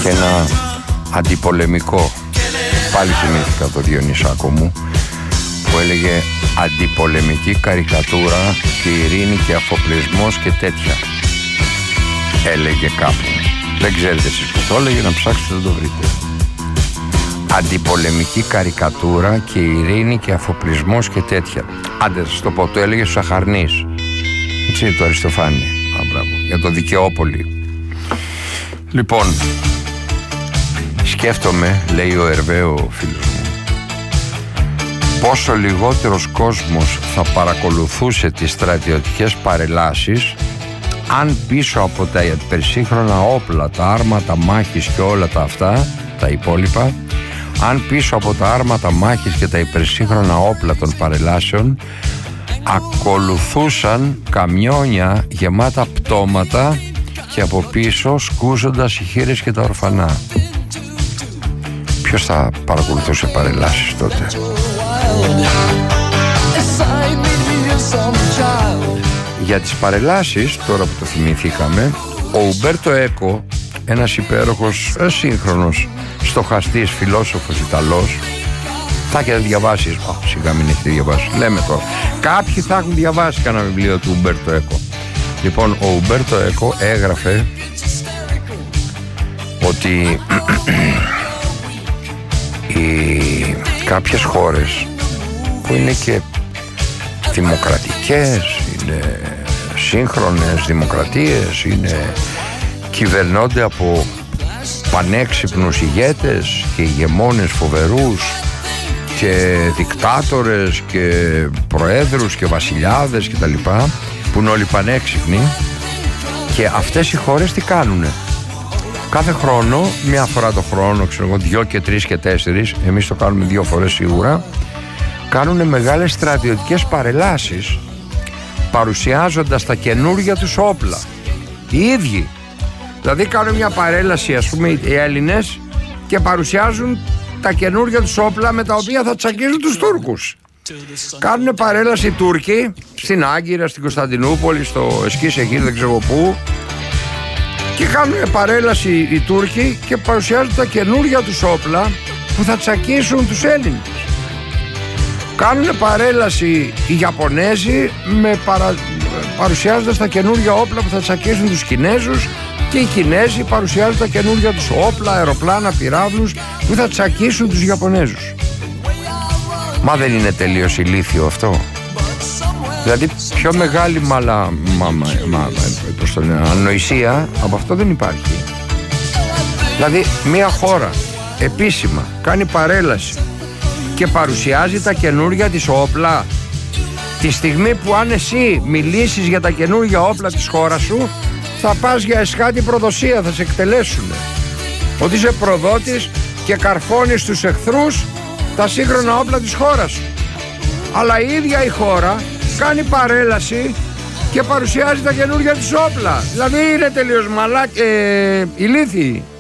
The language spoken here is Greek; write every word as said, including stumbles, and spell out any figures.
είχε ένα αντιπολεμικό, πάλι θυμήθηκα το Διονυσάκο μου, που έλεγε αντιπολεμική καρικατούρα και ειρήνη και αφοπλισμός και τέτοια. Έλεγε κάπου. Δεν ξέρετε εσείς που το έλεγε, να ψάξετε δεν το βρείτε. Αντιπολεμική καρικατούρα και ειρήνη και αφοπλισμός και τέτοια. Άντε θα σας το πω, το έλεγε στους Αχαρνείς. Έτσι, το Αριστοφάνη. Α, μπράβο. Για το Δικαιόπολη. Λοιπόν, σκέφτομαι, λέει ο Ερβαίο φίλος μου, πόσο λιγότερος κόσμος θα παρακολουθούσε τις στρατιωτικές παρελάσεις αν πίσω από τα υπερσύγχρονα όπλα, τα άρματα μάχης και όλα τα αυτά, τα υπόλοιπα, αν πίσω από τα άρματα μάχης και τα υπερσύγχρονα όπλα των παρελάσεων ακολουθούσαν καμιόνια γεμάτα πτώματα και από πίσω σκούζοντας οι χήρες και τα ορφανά. Ποιος θα παρακολουθούσε παρελάσεις τότε? Για τις παρελάσεις, τώρα που το θυμηθήκαμε, ο Ουμπέρτο Έκο, ένας υπέροχος σύγχρονος στοχαστής, φιλόσοφος Ιταλός, θα έχετε διαβάσει, oh, σιγά μην έχετε διαβάσει, λέμε τώρα, κάποιοι θα έχουν διαβάσει κανένα βιβλίο του Ουμπέρτο Έκο. Λοιπόν, ο Ουμπέρτο Έκο έγραφε ότι οι κάποιες χώρες που είναι και δημοκρατικές, είναι σύγχρονες δημοκρατίες, είναι, κυβερνώνται από πανέξυπνους ηγέτες και ηγεμόνες φοβερούς και δικτάτορες και προέδρους και βασιλιάδες και τα λοιπά, που είναι όλοι πανέξυπνοι, και αυτές οι χώρες τι κάνουνε? Κάθε χρόνο, μια φορά το χρόνο, ξέρω εγώ, δυο και τρεις και τέσσερις, εμείς το κάνουμε δύο φορές σίγουρα, κάνουνε μεγάλες στρατιωτικές παρελάσεις παρουσιάζοντας τα καινούργια τους όπλα. Οι ίδιοι. Δηλαδή κάνουν μια παρέλαση, ας πούμε, οι Έλληνες, και παρουσιάζουν τα καινούργια τους όπλα με τα οποία θα τσακίζουν τους Τούρκους. Κάνουν παρέλαση οι Τούρκοι στην Άγκυρα, στην Κωνσταντινούπολη, στο Εσκίσεχήρ, δεν ξέρω πού, και κάνουν παρέλαση οι Τούρκοι και παρουσιάζουν τα καινούργια τους όπλα που θα τσακίσουν τους Έλληνες. Κάνουν παρέλαση οι Ιαπωνέζοι με παρα... παρουσιάζοντας τα καινούργια όπλα που θα τσακίσουν τους Κινέζους, και οι Κινέζοι παρουσιάζουν τα καινούργια τους όπλα, αεροπλάνα, πυράβλους που θα τσακίσουν τους Ιαπωνέζους. Μα δεν είναι τελείως ηλίθιο αυτό? Δηλαδή πιο μεγάλη μαλα... μα... μα... μα... πώς το λένε, ανοησία από αυτό δεν υπάρχει. Δηλαδή μια χώρα επίσημα κάνει παρέλαση και παρουσιάζει τα καινούργια της όπλα, τη στιγμή που αν εσύ μιλήσεις για τα καινούργια όπλα της χώρας σου, θα πας για εσχάτη προδοσία, θα σε εκτελέσουν. Ότι είσαι προδότης και καρφώνεις στους εχθρούς τα σύγχρονα όπλα της χώρας σου. Αλλά η ίδια η χώρα κάνει παρέλαση και παρουσιάζει τα καινούργια της όπλα. Δηλαδή είναι τελείως μαλάκ, ε, ηλίθιοι.